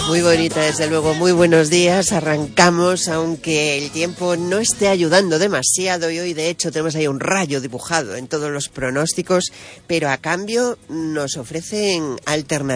Muy bonita, desde luego. Muy buenos días. Arrancamos, aunque el tiempo no esté ayudando demasiado, y hoy de hecho tenemos ahí un rayo dibujado en todos los pronósticos, pero a cambio nos ofrecen alternativas.